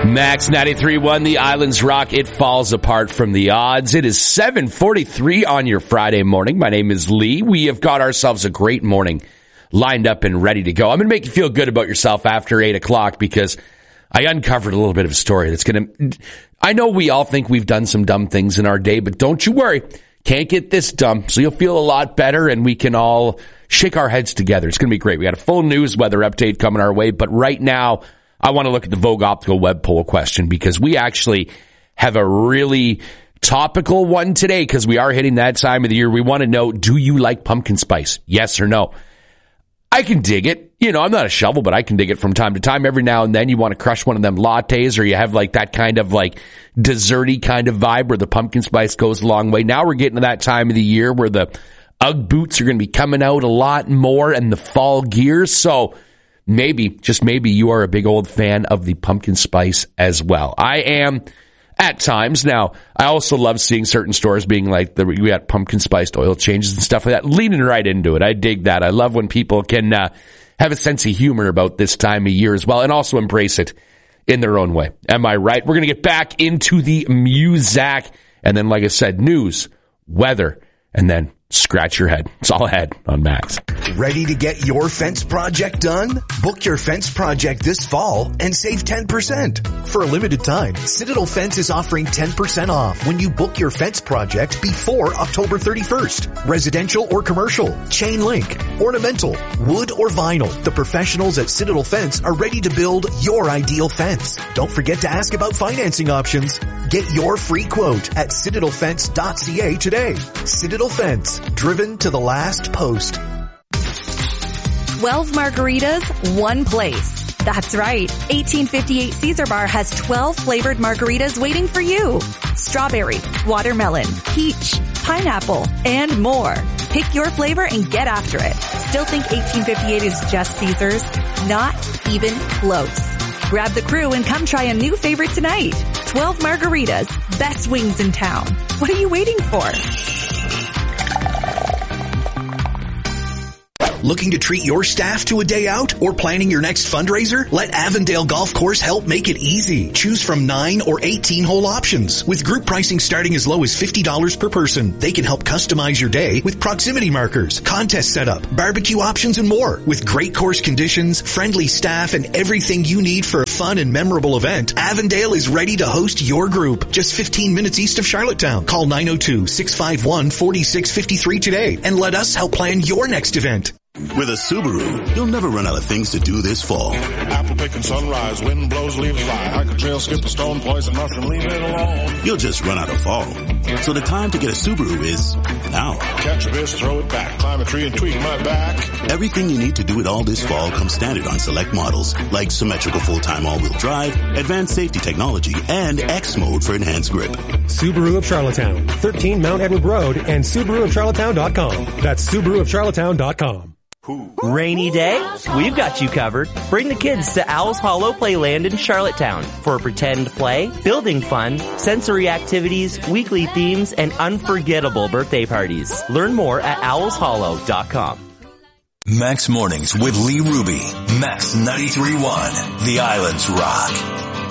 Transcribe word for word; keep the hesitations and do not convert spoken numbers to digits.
Max ninety-three point one, the Islands Rock. It falls apart from the odds. It is seven forty-three on your Friday morning. My name is Lee. We have got ourselves a great morning lined up and ready to go. I'm going to make you feel good about yourself after eight o'clock because I uncovered a little bit of a story that's going to... I know we all think we've done some dumb things in our day, but don't you worry. Can't get this dumb, so you'll feel a lot better and we can all shake our heads together. It's going to be great. We got a full news weather update coming our way, but right now... I want to look at the Vogue Optical web poll question because we actually have a really topical one today because we are hitting that time of the year. We want to know, do you like pumpkin spice? Yes or no? I can dig it. You know, I'm not a shovel, but I can dig it from time to time. Every now and then you want to crush one of them lattes or you have like that kind of like desserty kind of vibe where the pumpkin spice goes a long way. Now we're getting to that time of the year where the Ugg boots are going to be coming out a lot more and the fall gear. So maybe, just maybe, you are a big old fan of the pumpkin spice as well. I am at times. Now, I also love seeing certain stores being like, the, we got pumpkin spiced oil changes and stuff like that, leaning right into it. I dig that. I love when people can uh, have a sense of humor about this time of year as well and also embrace it in their own way. Am I right? We're going to get back into the music and then, like I said, news, weather, and then scratch your head. It's all ahead on Max. Ready to get your fence project done? Book your fence project this fall and save ten percent. For a limited time, Citadel Fence is offering ten percent off when you book your fence project before October thirty-first. Residential or commercial, chain link, ornamental, wood or vinyl. The professionals at Citadel Fence are ready to build your ideal fence. Don't forget to ask about financing options. Get your free quote at citadel fence dot c a today. Citadel Fence, driven to the last post. twelve margaritas, one place. That's right. eighteen fifty-eight Caesar Bar has twelve flavored margaritas waiting for you. Strawberry, watermelon, peach, pineapple, and more. Pick your flavor and get after it. Still think eighteen fifty-eight is just Caesar's? Not even close. Grab the crew and come try a new favorite tonight. twelve margaritas, best wings in town. What are you waiting for? Looking to treat your staff to a day out or planning your next fundraiser? Let Avondale Golf Course help make it easy. Choose from nine or eighteen hole options with group pricing starting as low as fifty dollars per person. They can help customize your day with proximity markers, contest setup, barbecue options, and more. With great course conditions, friendly staff, and everything you need for a fun and memorable event, Avondale is ready to host your group. Just fifteen minutes east of Charlottetown. Call nine oh two, six five one, four six five three today and let us help plan your next event. With a Subaru, you'll never run out of things to do this fall. Apple picking sunrise, wind blows, leaves fly. Hike a trail, skip a stone, poison mushroom, leave it alone. You'll just run out of fall. So the time to get a Subaru is now. Catch a fish, throw it back, climb a tree and tweak my back. Everything you need to do it all this fall comes standard on select models, like symmetrical full-time all-wheel drive, advanced safety technology, and X mode for enhanced grip. Subaru of Charlottetown, thirteen Mount Edward Road, and Subaru of Charlottetown dot com. That's Subaru of Charlottetown dot com. Rainy day? We've got you covered. Bring the kids to Owls Hollow Playland in Charlottetown for pretend play, building fun, sensory activities, weekly themes, and unforgettable birthday parties. Learn more at owls hollow dot com. Max Mornings with Lee Ruby. Max ninety-three point one. The Islands Rock.